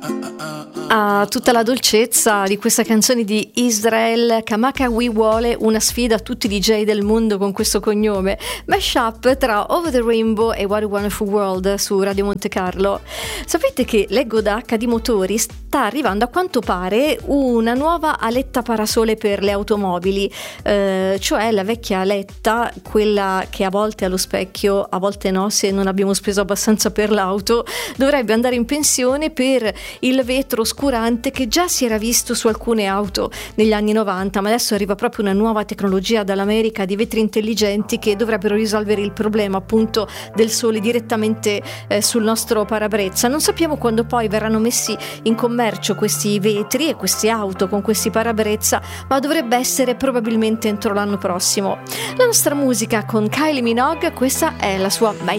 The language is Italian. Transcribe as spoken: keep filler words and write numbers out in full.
a tutta la dolcezza di questa canzone di Israel Kamaka Wiwole, una sfida a tutti i D J del mondo con questo cognome, mashup tra Over the Rainbow e What a Wonderful World su Radio Monte Carlo. Sapete che leggo da H D Motori sta arrivando a quanto pare una nuova aletta parasole per le automobili, eh, cioè la vecchia aletta, quella che a volte allo specchio, a volte no, se non abbiamo speso abbastanza per l'auto, dovrebbe andare in pensione per il vetro oscurante che già si era visto su alcune auto negli anni novanta, ma adesso arriva proprio una nuova tecnologia dall'America di vetri intelligenti che dovrebbero risolvere il problema appunto del sole direttamente eh, sul nostro parabrezza. Non sappiamo quando poi verranno messi in commercio questi vetri e queste auto con questi parabrezza, ma dovrebbe essere probabilmente entro l'anno prossimo. La nostra musica con Kylie Minogue, questa è la sua My